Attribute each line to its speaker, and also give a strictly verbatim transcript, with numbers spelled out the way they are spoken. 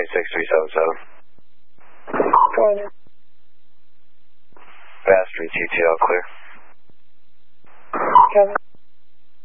Speaker 1: twenty-six three seven seven.
Speaker 2: Roger.
Speaker 1: Fast three T T L clear.
Speaker 2: Copy.